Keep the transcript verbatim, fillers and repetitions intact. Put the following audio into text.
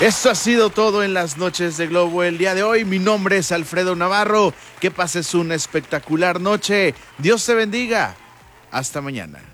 Esto ha sido todo en las noches de Globo el día de hoy. Mi nombre es Alfredo Navarro. Que pases una espectacular noche. Dios te bendiga. Hasta mañana.